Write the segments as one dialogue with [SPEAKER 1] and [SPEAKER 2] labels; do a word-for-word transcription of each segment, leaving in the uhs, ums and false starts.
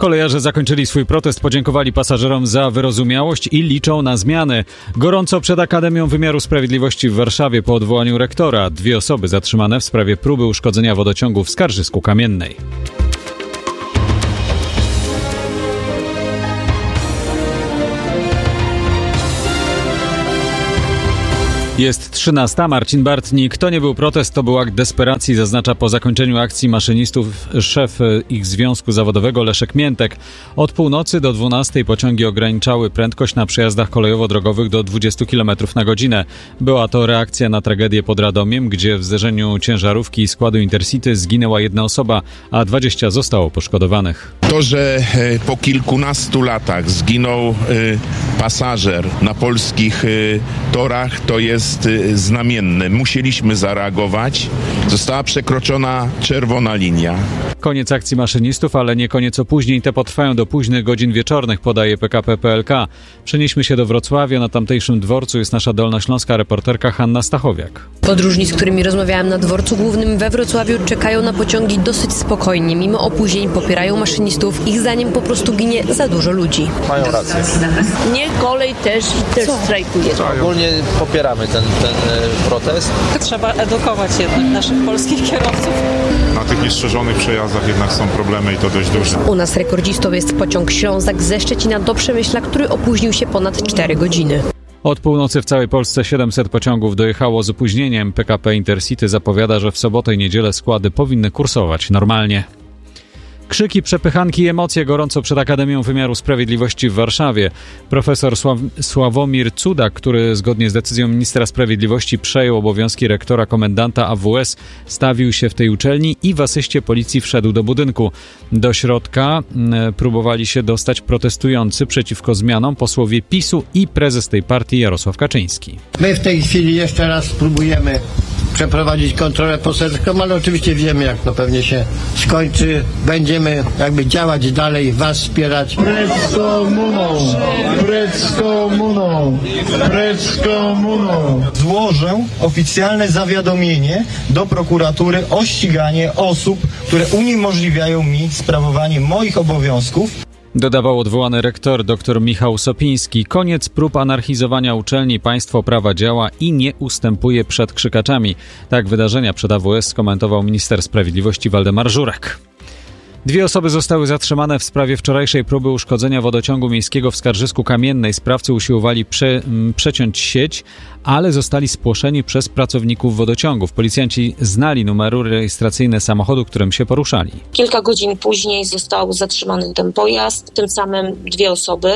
[SPEAKER 1] Kolejarze zakończyli swój protest, podziękowali pasażerom za wyrozumiałość i liczą na zmiany. Gorąco przed Akademią Wymiaru Sprawiedliwości w Warszawie po odwołaniu rektora. Dwie osoby zatrzymane w sprawie próby uszkodzenia wodociągu w Skarżysku-Kamiennej. Jest trzynasta. Marcin Bartnik. To nie był protest, to był akt desperacji, zaznacza po zakończeniu akcji maszynistów szef ich związku zawodowego Leszek Miętek. Od północy do dwunastej pociągi ograniczały prędkość na przejazdach kolejowo-drogowych do dwudziestu kilometrów na godzinę. Była to reakcja na tragedię pod Radomiem, gdzie w zderzeniu ciężarówki i składu Intercity zginęła jedna osoba, a dwadzieścia zostało poszkodowanych.
[SPEAKER 2] To, że po kilkunastu latach zginął pasażer na polskich torach, to jest znamienne. Musieliśmy zareagować. Została przekroczona czerwona linia.
[SPEAKER 1] Koniec akcji maszynistów, ale nie koniec opóźnień. Te potrwają do późnych godzin wieczornych, podaje P K P P L K. Przenieśmy się do Wrocławia. Na tamtejszym dworcu jest nasza dolnośląska reporterka Hanna Stachowiak.
[SPEAKER 3] Podróżni, z którymi rozmawiałam na dworcu głównym we Wrocławiu, czekają na pociągi dosyć spokojnie. Mimo opóźnień popierają maszynistów. Ich zdaniem po prostu ginie za dużo ludzi.
[SPEAKER 4] Mają rację.
[SPEAKER 5] Nie, kolej też, też strajkuje.
[SPEAKER 4] Ogólnie popieramy ten, ten protest.
[SPEAKER 5] Trzeba edukować jednak naszych polskich kierowców.
[SPEAKER 6] Na tych niestrzeżonych przejazdach jednak są problemy i to dość duże.
[SPEAKER 3] U nas rekordzistą jest pociąg Ślązak ze Szczecina do Przemyśla, który opóźnił się ponad cztery godziny.
[SPEAKER 1] Od północy w całej Polsce siedemset pociągów dojechało z opóźnieniem. P K P Intercity zapowiada, że w sobotę i niedzielę składy powinny kursować normalnie. Krzyki, przepychanki i emocje gorąco przed Akademią Wymiaru Sprawiedliwości w Warszawie. Profesor Sław- Sławomir Cudak, który zgodnie z decyzją ministra sprawiedliwości przejął obowiązki rektora komendanta A W S, stawił się w tej uczelni i w asyście policji wszedł do budynku. Do środka m, próbowali się dostać protestujący przeciwko zmianom posłowie PiSu i prezes tej partii Jarosław Kaczyński.
[SPEAKER 7] My w tej chwili jeszcze raz spróbujemy przeprowadzić kontrolę poselską, ale oczywiście wiemy, jak to pewnie się skończy. Będziemy jakby działać dalej, was wspierać.
[SPEAKER 8] Precz z komuną! Precz z komuną! Precz z komuną!
[SPEAKER 9] Złożę oficjalne zawiadomienie do prokuratury o ściganie osób, które uniemożliwiają mi sprawowanie moich obowiązków.
[SPEAKER 1] Dodawał odwołany rektor dr Michał Sopiński. Koniec prób anarchizowania uczelni. Państwo prawa działa i nie ustępuje przed krzykaczami. Tak wydarzenia przed A W S skomentował minister sprawiedliwości Waldemar Żurek. Dwie osoby zostały zatrzymane w sprawie wczorajszej próby uszkodzenia wodociągu miejskiego w Skarżysku-Kamiennej. Sprawcy usiłowali prze, m, przeciąć sieć, ale zostali spłoszeni przez pracowników wodociągów. Policjanci znali numery rejestracyjne samochodu, którym się poruszali.
[SPEAKER 10] Kilka godzin później został zatrzymany ten pojazd, tym samym dwie osoby,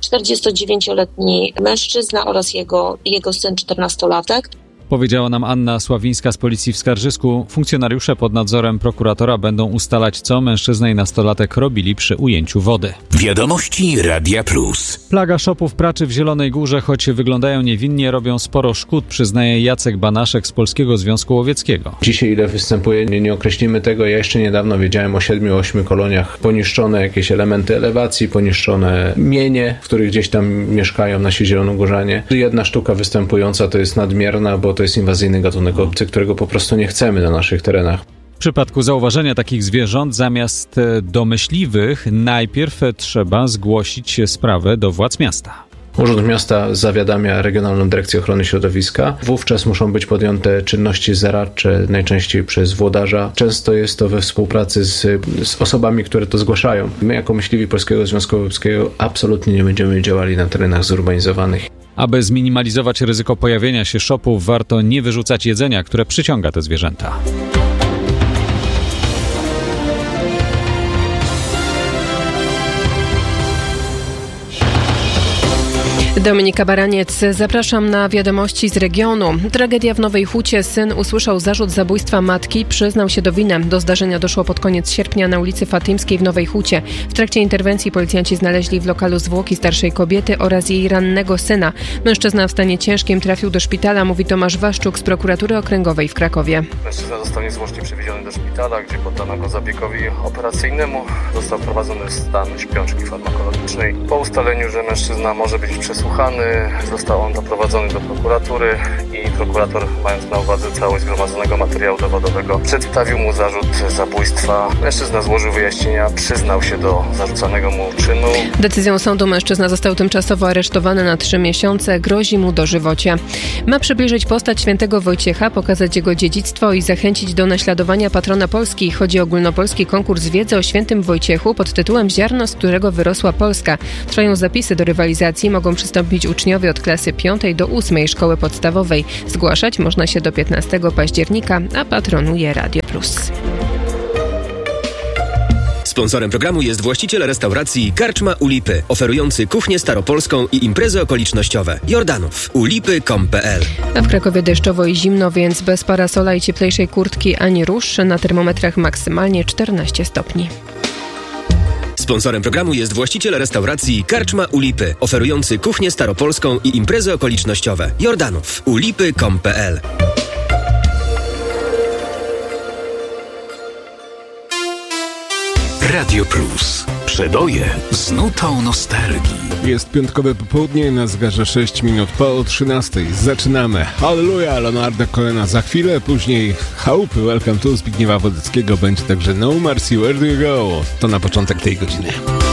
[SPEAKER 10] czterdziestodziewięcioletni mężczyzna oraz jego, jego syn czternastolatek.
[SPEAKER 1] Powiedziała nam Anna Sławińska z policji w Skarżysku. Funkcjonariusze pod nadzorem prokuratora będą ustalać, co mężczyzna i nastolatek robili przy ujęciu wody.
[SPEAKER 11] Wiadomości Radia Plus.
[SPEAKER 1] Plaga szopów praczy w Zielonej Górze, choć wyglądają niewinnie, robią sporo szkód, przyznaje Jacek Banaszek z Polskiego Związku Łowieckiego.
[SPEAKER 12] Dzisiaj ile występuje, nie, nie określimy tego. Ja jeszcze niedawno wiedziałem o siedmiu, ośmiu koloniach. Poniszczone jakieś elementy elewacji, poniszczone mienie, w których gdzieś tam mieszkają nasi zielonogórzanie. Jedna sztuka występująca to jest nadmierna, bo to jest inwazyjny gatunek obcy, którego po prostu nie chcemy na naszych terenach.
[SPEAKER 1] W przypadku zauważenia takich zwierząt, zamiast do myśliwych, najpierw trzeba zgłosić sprawę do władz miasta.
[SPEAKER 12] Urząd Miasta zawiadamia Regionalną Dyrekcję Ochrony Środowiska. Wówczas muszą być podjęte czynności zaradcze, najczęściej przez włodarza. Często jest to we współpracy z, z osobami, które to zgłaszają. My jako myśliwi Polskiego Związku Łowieckiego absolutnie nie będziemy działali na terenach zurbanizowanych.
[SPEAKER 1] Aby zminimalizować ryzyko pojawienia się szopów, warto nie wyrzucać jedzenia, które przyciąga te zwierzęta.
[SPEAKER 13] Dominika Baraniec, zapraszam na wiadomości z regionu. Tragedia w Nowej Hucie. Syn usłyszał zarzut zabójstwa matki, przyznał się do winy. Do zdarzenia doszło pod koniec sierpnia na ulicy Fatymskiej w Nowej Hucie. W trakcie interwencji policjanci znaleźli w lokalu zwłoki starszej kobiety oraz jej rannego syna. Mężczyzna w stanie ciężkim trafił do szpitala, mówi Tomasz Waszczuk z prokuratury okręgowej w Krakowie.
[SPEAKER 14] Mężczyzna został niezwłocznie przewieziony do szpitala, gdzie poddano go zabiegowi operacyjnemu. Został wprowadzony w stan śpiączki farmakologicznej. Po ustaleniu, że mężczyzna może być przesłuchany, przesłuchany, został on doprowadzony do prokuratury i prokurator, mając na uwadze całość zgromadzonego materiału dowodowego, przedstawił mu zarzut zabójstwa. Mężczyzna złożył wyjaśnienia, przyznał się do zarzucanego mu czynu.
[SPEAKER 13] Decyzją sądu mężczyzna został tymczasowo aresztowany na trzy miesiące, grozi mu dożywocie. Ma przybliżyć postać świętego Wojciecha, pokazać jego dziedzictwo i zachęcić do naśladowania patrona Polski. Chodzi o ogólnopolski konkurs wiedzy o świętym Wojciechu pod tytułem Ziarno, z którego wyrosła Polska. Trwają zapisy do rywalizacji, mogą przystąpić uczniowie od klasy piątej do ósmej szkoły podstawowej. Zgłaszać można się do piętnastego października, a patronuje Radio Plus.
[SPEAKER 15] Sponsorem programu jest właściciel restauracji Karczma u Lipy, oferujący kuchnię staropolską i imprezy okolicznościowe. Jordanów. ulipy kropka com kropka pe el.
[SPEAKER 13] A w Krakowie deszczowo i zimno, więc bez parasola i cieplejszej kurtki ani róż. Na termometrach maksymalnie czternaście stopni.
[SPEAKER 15] Sponsorem programu jest właściciel restauracji Karczma u Lipy, oferujący kuchnię staropolską i imprezy okolicznościowe. Jordanów. ulipy kropka com kropka pe el.
[SPEAKER 11] Radio Plus. Przeboje z nutą nostalgii.
[SPEAKER 16] Jest piątkowe popołudnie, na zegarze sześć minut po trzynastej. Zaczynamy. Halleluja, Leonarda Cohena za chwilę, później Chałupy, Welcome to Zbigniewa Wodeckiego, będzie także No Mercy, Where Do You Go? To na początek tej godziny.